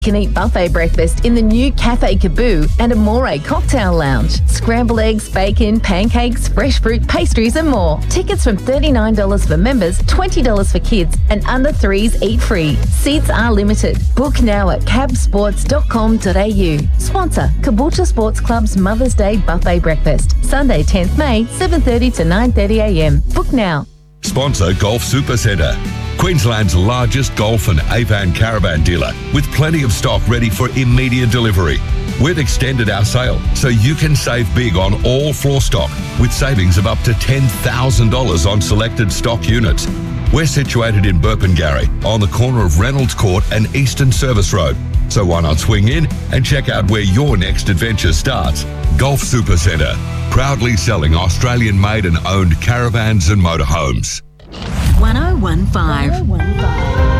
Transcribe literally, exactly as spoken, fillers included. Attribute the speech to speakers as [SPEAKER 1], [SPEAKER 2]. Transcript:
[SPEAKER 1] Can eat buffet breakfast in the new Cafe Kaboo and Amore Cocktail Lounge. Scrambled eggs, bacon, pancakes, fresh fruit, pastries and more. Tickets from thirty-nine dollars for members, twenty dollars for kids, and under threes eat free. Seats are limited. Book now at cab sports dot com dot a u. Sponsor, Caboolture Sports Club's Mother's Day Buffet Breakfast. Sunday, tenth May, seven thirty to nine thirty a m. Book now.
[SPEAKER 2] Sponsor Golf Supercentre, Queensland's largest golf and Avan caravan dealer, with plenty of stock ready for immediate delivery. We've extended our sale so you can save big on all floor stock with savings of up to ten thousand dollars on selected stock units. We're situated in Burpengary on the corner of Reynolds Court and Eastern Service Road. So why not swing in and check out where your next adventure starts? Golf Supercentre, proudly selling Australian-made and owned caravans and motorhomes.
[SPEAKER 3] one oh one five.